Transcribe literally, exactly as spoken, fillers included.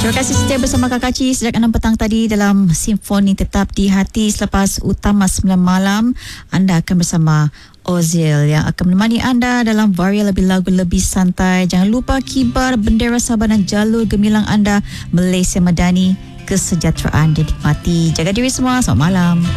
Terima kasih setia bersama Kak Kaci sejak enam petang tadi dalam Simfoni Tetap di Hati. Selepas utama sembilan malam, anda akan bersama Ozil yang akan menemani anda dalam varian lebih lagu lebih santai. Jangan lupa kibar bendera Sabah dan jalur gemilang anda. Malaysia Madani, kesejahteraan dinikmati. Jaga diri semua. Selamat malam.